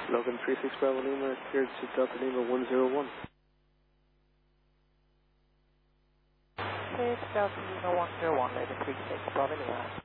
Logan 36 Bravo Lima, cleared to Delta Lima 101. Okay, Delta Lima 101, Logan 36 Bravo Lima.